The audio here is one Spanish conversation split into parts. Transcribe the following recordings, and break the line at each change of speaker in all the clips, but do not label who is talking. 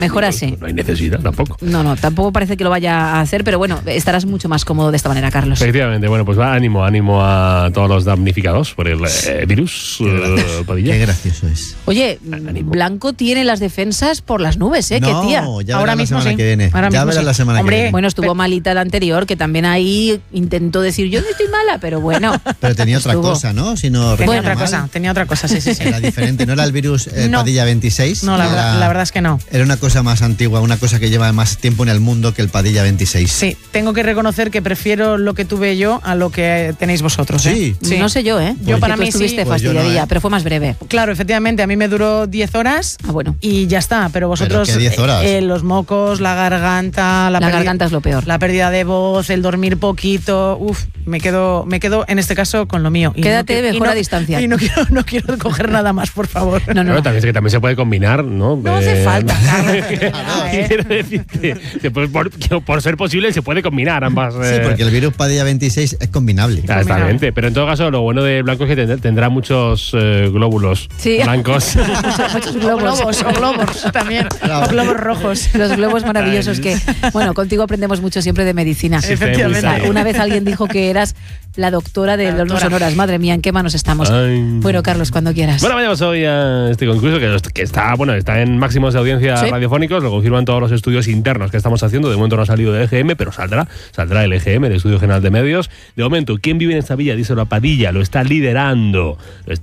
Mejor así.
No hay necesidad tampoco.
No, tampoco parece que lo vaya a hacer, pero bueno, estarás mucho más cómodo de esta manera, Carlos.
Efectivamente, bueno, pues ánimo a todos los damnificados por el virus, Padilla.
Qué gracioso es.
Oye, Blanco tiene las defensas por las nubes, ¿eh?
No,
¿Qué tía?
ya
Ahora
verás
mismo
la semana
sí.
que viene.
Ahora
Ya
mismo
verás
sí.
la semana
Hombre,
que viene.
Bueno, estuvo malita la anterior, que también ahí intentó decir, yo no estoy mala, pero bueno.
Pero tenía otra
Estuvo.
cosa, ¿no? Si no
Tenía
recuerdo
otra
mal.
cosa, sí.
Era diferente, no era el virus
No.
Padilla 26.
No, la verdad es que no.
Era una cosa más antigua, una cosa que lleva más tiempo en el mundo que el Padilla 26.
Sí, tengo que reconocer que prefiero lo que tuve yo a lo que tenéis vosotros.
Sí.
Sí.
No sé yo, ¿eh?
Yo para
Tú
mí
estuviste
sí.
Pues yo no,
fastidiadilla,
¿eh?
pero fue más breve.
Claro, efectivamente, a mí me duró 10 horas
Ah, bueno.
y ya está, pero vosotros
¿Pero qué 10 horas?
Los mocos, la garganta,
La garganta es lo peor.
la pérdida de voz, el dormir poquito, me quedo en este caso con lo mío. Y
Quédate mejor a
y
distancia.
Y no quiero coger nada más, por favor.
No.
Bueno, también, es que también se puede combinar, ¿no?
No hace falta, Carlos.
Quiero decir que por ser posible se puede combinar ambas.
Sí, porque el virus Padilla 26 es combinable.
Claro, exactamente. Pero en todo caso, lo bueno de Blanco es que tendrá muchos glóbulos
Sí.
blancos.
Muchos globos.
O globos también,
Claro.
o globos rojos.
Los globos maravillosos que, bueno, contigo aprendemos mucho siempre de medicina.
Sí,
Efectivamente.
muy
Una vez alguien dijo que eras la doctora de
La
los no
doctora.
sonoras. Madre mía, ¿en qué manos estamos?
Ay.
Bueno, Carlos, cuando quieras.
Bueno, vayamos hoy a este concurso que está en máximos de audiencia
Sí.
radiofónicos, lo confirman todos los estudios internos que estamos haciendo. De momento no ha salido del EGM, pero saldrá el EGM, el Estudio General de Medios. De momento, ¿quién vive en esta villa? Díselo a Padilla, lo está liderando.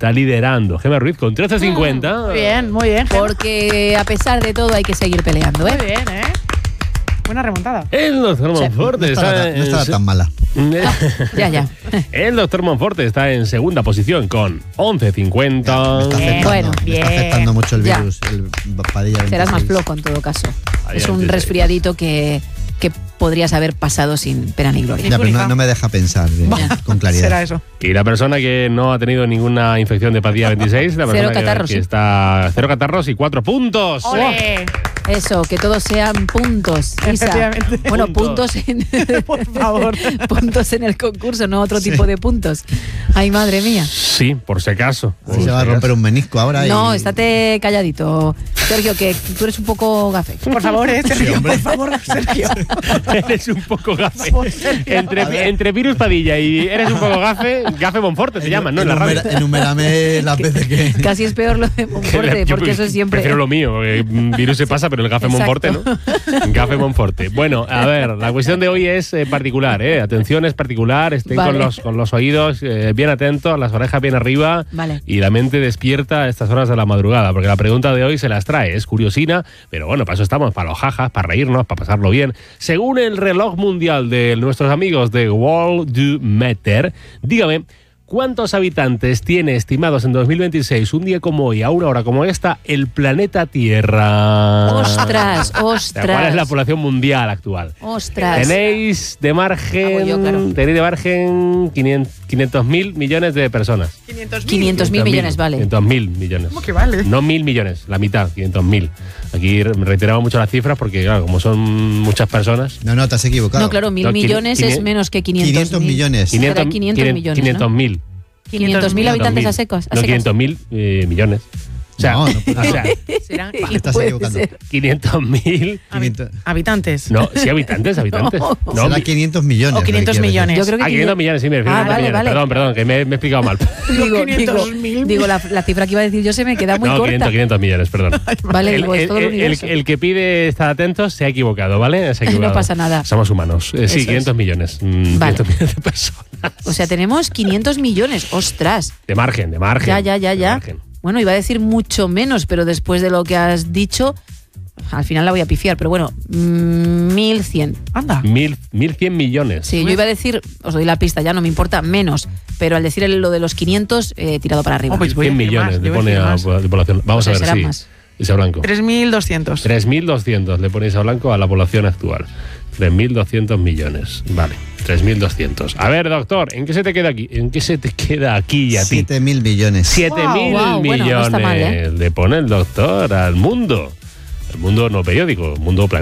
Gemma Ruiz con 13.50.
Muy bien.
Porque a pesar de todo hay que seguir peleando,
Muy
¿eh?
bien, buena remontada.
El doctor Monforte
No estaba tan mala.
Ya.
El doctor Monforte está en segunda posición con 11.50.
Bueno,
me está afectando mucho el
Ya.
virus, el Padilla 26.
Serás más flojo en todo caso.
Ahí
Es un
antes de-
resfriadito que podrías haber pasado sin pena ni gloria.
Ya, pero no me deja pensar con claridad.
Será eso.
Y la persona que no ha tenido ninguna infección de Padilla 26, la persona
Cero catarros,
que
sí.
está 0 catarros y 4 puntos.
¡Ole!
Eso, que todos sean puntos. Isa.
Efectivamente.
Bueno,
Puntos.
puntos en
Por favor.
puntos en el concurso, no otro tipo de puntos. Ay, madre mía.
Sí, por si acaso.
Sí, se va a romper un menisco ahora.
No,
y...
estate calladito, Sergio, que tú eres un poco gafe.
Por favor, Sergio,
hombre.
por favor, Sergio.
Eres un poco gafe.
Por Sergio.
Entre virus Padilla y eres un poco gafe Monforte se llaman, ¿no? En la radio.
Enumérame las veces que...
Casi es peor lo de Monforte,
Yo
porque eso es siempre...
Prefiero lo mío, porque virus se pasa, pero el gafe
Exacto.
Monforte, ¿no? Gafe Monforte. Bueno, a ver, la cuestión de hoy es particular, ¿eh? Atención, es particular, estén
Vale.
con los oídos bien atentos, las orejas bien arriba
Vale.
y la mente despierta a estas horas de la madrugada, porque la pregunta de hoy se las trae, es curiosina, pero bueno, para eso estamos, para los jajas, para reírnos, para pasarlo bien. Según el reloj mundial de nuestros amigos de World Do Matter, dígame, ¿cuántos habitantes tiene estimados en 2026, un día como hoy, a una hora como esta, el planeta Tierra?
Ostras,
O sea, ¿cuál es la
ostras.
población mundial actual?
Ostras.
Tenéis de margen,
Hago yo, claro.
500.000 millones de personas.
500.000 millones, vale.
500.000 millones.
¿Cómo que vale?
No 1.000 millones, la mitad, 500.000. Aquí reiteramos mucho las cifras porque, claro, como son muchas personas.
No, te has equivocado.
No, claro, 1.000
No,
millones es menos que 500.000.
500 millones.
500 millones, ¿no?
500.000.
500.000 habitantes a secos.
No, 500.000 millones. O sea,
No, no puede
o sea,
Serán
Te estás
Puede
equivocando.
ser.
500.000.
500.
habitantes.
No, sí, habitantes.
No.
No,
Será 500 millones.
O 500
lo que quiero
millones.
Yo creo que
500 millones, sí, me refiero a 500
vale,
millones.
vale.
Perdón, que me he explicado mal.
Digo, la cifra que iba a decir yo se me queda muy
No,
corta.
500 millones, perdón.
Vale, digo, es todo el universo.
el que pide estar atento se ha equivocado, ¿vale? Se ha equivocado.
No pasa nada.
Somos humanos.
Eso
Sí,
es.
500 millones.
Vale.
500 millones de personas.
O sea, tenemos 500 millones. Ostras.
De margen.
Ya.
De margen.
Bueno, iba a decir mucho menos, pero después de lo que has dicho, al final la voy a pifiar. Pero bueno, 1.100.
Anda.
1.100 millones.
Sí, yo iba a decir, os doy la pista, ya no me importa, menos. Pero al decir lo de los 500, he tirado para arriba.
Oh, pues voy a
100
decir
millones
más,
le
yo voy a
pone
decir
a
más.
de población. Vamos
O sea,
a ver,
será
sí.
más.
Isa Blanco.
3.200.
3.200 le ponéis a Blanco a la población actual. 3.200 millones. Vale, 3.200. A ver, doctor, ¿en qué se te queda aquí? ¿En qué se te queda aquí y a ti?
7.000 millones.
7.000
Wow, bueno, no está mal,
millones le pone el doctor al mundo. El mundo no periódico, el mundo planeta.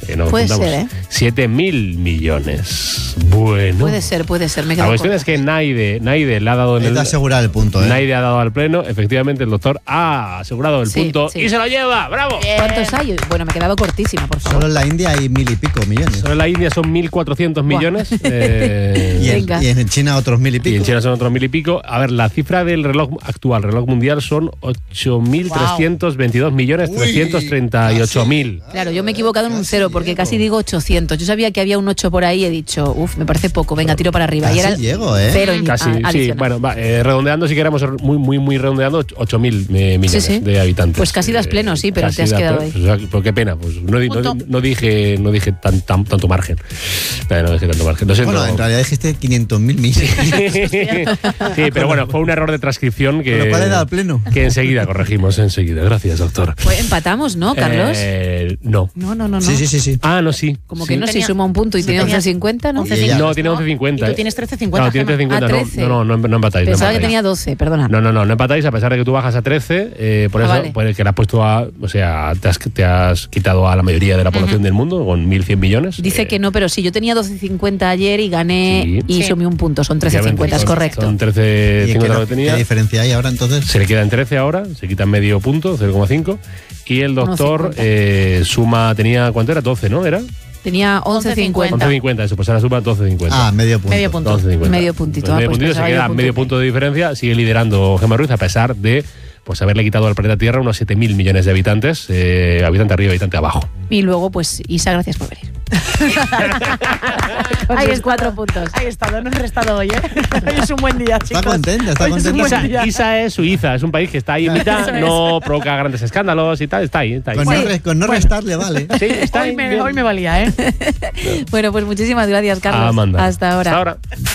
nos
Puede
juntamos.
ser,
7.000 millones. Bueno.
Puede ser. Me he
La
quedado
cuestión
corta.
es que Naide le ha dado en
Es de asegurar el punto, ¿eh?
Naide ha dado al pleno. Efectivamente, el doctor ha asegurado el
Sí,
punto
sí.
y se lo lleva. ¡Bravo!
¿Cuántos hay? Bueno, me he quedado cortísima, por favor.
Solo en la India hay 1.000 y pico millones.
Solo en la India son 1.400 millones.
Venga.
Y en China otros 1.000 y
Y
pico.
en China son otros 1.000 y pico. A ver, la cifra del reloj actual, reloj mundial, son 8.322 millones 338.000.
Claro, yo me he equivocado en un 0 porque casi digo 800. Yo sabía que había un 8 por ahí y he dicho, me parece poco, venga, tiro para arriba.
Casi
y era el
llego, ¿eh?
0
Casi, sí, bueno, redondeando, si queremos muy redondeando, 8.000 millones
Sí, sí.
de habitantes.
Pues casi das pleno, sí, pero
casi
te has
das
quedado
pleno.
ahí.
O sea, pues qué pena, pues no dije tanto margen. No dije tanto margen. Lo siento.
Bueno, en realidad dijiste 500.000 millones.
Sí, pero bueno, fue un error de transcripción que,
¿Pero cuál era el pleno?
que enseguida corregimos, enseguida. Gracias, doctor.
Pues empatamos, ¿no, Carlos?
No.
No.
Sí.
Ah, no, sí.
Como
Sí.
que no, si
Tenía-
suma un punto y
sí,
tiene
tenía
11.50, ¿no?
11.50.
No, tiene 11.50.
Y tú tienes 13.50.
Claro, tiene 13.50.
Ah, 13.
No empatáis.
Pensaba
no
que
empatáis.
tenía 12, perdona.
No empatáis, a pesar de que tú bajas a 13, por eso,
vale.
por el que le has puesto a, o sea, te has quitado a la mayoría de la población del mundo con 1.100 millones.
Dice que no, pero sí, yo tenía 12.50 ayer y gané
Sí.
y
Sí.
sumé un punto, son
efectivamente,
13.50, es
son-
correcto.
Son
¿Y
13.50 lo que
qué
tenía.
diferencia hay ahora entonces?
Se le queda en 13 ahora, se quita medio punto, 0,5. Y el doctor
1,50.
suma, tenía, ¿cuánto era? 12, ¿no? ¿Era?
Tenía 11.50.
11,50, eso, pues ahora suma 12,50.
Ah, medio punto.
Medio punto.
12,50.
Medio puntito,
Pues medio
pues
puntito, se
pensaba
queda
yo
medio
punto.
punto de diferencia. Sigue liderando Gemma Ruiz a pesar de pues haberle quitado al planeta Tierra unos 7.000 millones de habitantes, habitante arriba, habitante abajo.
Y luego, pues, Isa, gracias por venir. Con
Ahí
sus
está.
4 puntos.
Ahí está, no he restado hoy, ¿eh? Hoy es un buen día, chicos.
Está contenta, está
Hoy es un
contenta.
buen día.
Isa es Suiza, es un país que está ahí en mitad,
Eso es.
no provoca grandes escándalos y tal, está ahí.
Con no restarle, vale.
Sí, está ahí.
Hoy me valía, ¿eh?
Bueno, pues muchísimas gracias, Carlos.
Amanda.
Hasta ahora.
Hasta ahora.